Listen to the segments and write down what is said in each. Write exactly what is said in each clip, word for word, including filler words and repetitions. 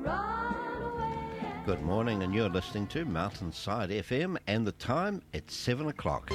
Good morning, and you're listening to Mountainside F M, and the time, it's seven o'clock.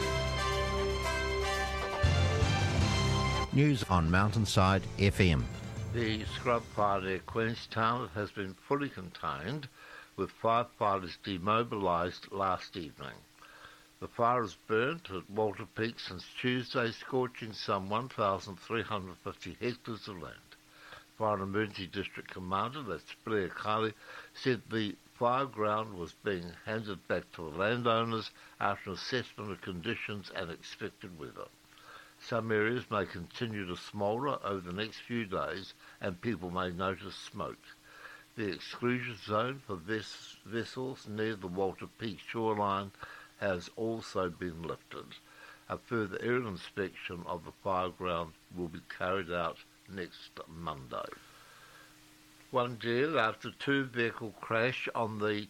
News on Mountainside F M. The scrub fire near Queenstown has been fully contained, with firefighters demobilised last evening. The fire has burnt at Walter Peak since Tuesday, scorching some one thousand three hundred fifty hectares of land. Fire and Emergency District Commander, that's Blair Kali, said the fireground was being handed back to the landowners after an assessment of conditions and expected weather. Some areas may continue to smoulder over the next few days and people may notice smoke. The exclusion zone for ves- vessels near the Walter Peak shoreline has also been lifted. A further aerial inspection of the fireground will be carried out next Monday. One dead after two-vehicle crash on the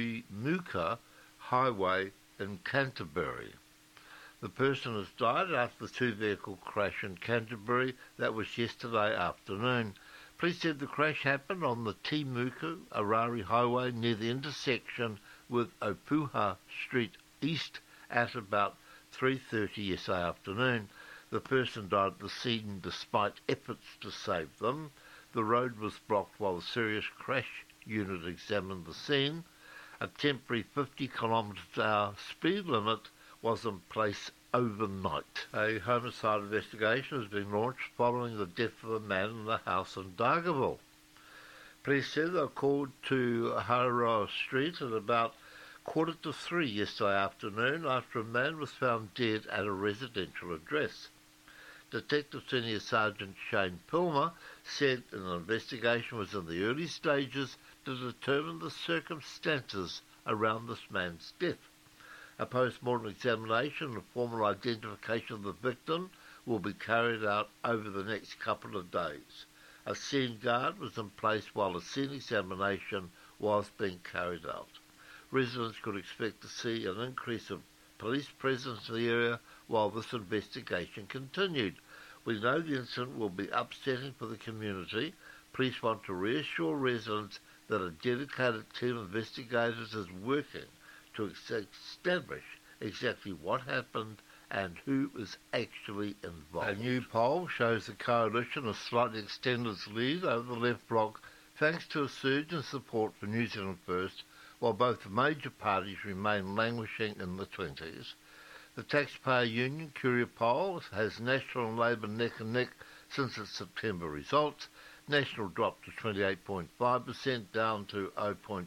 Temuka Highway in Canterbury. The person has died after the two-vehicle crash in Canterbury. That was yesterday afternoon. Police said the crash happened on the Temuka Arari Highway near the intersection with Opuha Street East at about three thirty yesterday afternoon. The person died at the scene despite efforts to save them. The road was blocked while the serious crash unit examined the scene. A temporary fifty kilometre per hour speed limit was in place overnight. A homicide investigation has been launched following the death of a man in a house in Dargaville. Police said they were called to Hararoa Street at about quarter to three yesterday afternoon after a man was found dead at a residential address. Detective Senior Sergeant Shane Pilmer said an investigation was in the early stages to determine the circumstances around this man's death. A post-mortem examination and formal identification of the victim will be carried out over the next couple of days. A scene guard was in place while the scene examination was being carried out. Residents could expect to see an increase of police presence in the area while this investigation continued. We know the incident will be upsetting for the community. Police want to reassure residents that a dedicated team of investigators is working to establish exactly what happened and who is actually involved. A new poll shows the Coalition has slightly extended its lead over the Left Bloc thanks to a surge in support for New Zealand First, while both the major parties remain languishing in the twenties. The Taxpayer Union Curia poll has National and Labour neck and neck since its September results. National dropped to twenty-eight point five percent, down to zero point